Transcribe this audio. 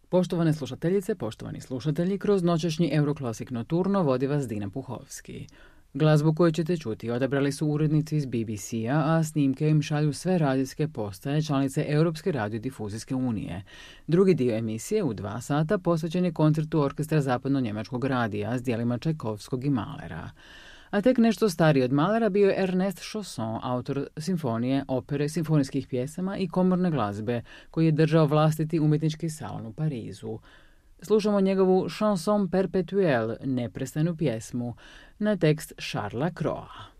Poštovane slušateljice, poštovani slušatelji, kroz noćašnji Euroclassic Nocturno vodi vas Dina Puhovski. Glazbu koju ćete čuti odabrali su urednici iz BBC-a, a snimke im šalju sve radijske postaje članice Europske radiodifuzijske unije. Drugi dio emisije u 2 sata posvećen je koncertu Orkestra zapadno-njemačkog radija s dijelima Čajkovskog i Mahlera. A tek nešto stariji od Mahlera bio je Ernest Chausson, autor simfonije, opere, simfonijskih pjesama i komorne glazbe, koji je držao vlastiti umjetnički salon u Parizu. Slušamo njegovu Chanson perpétuelle, neprestanu pjesmu, na tekst Charlesa Croa.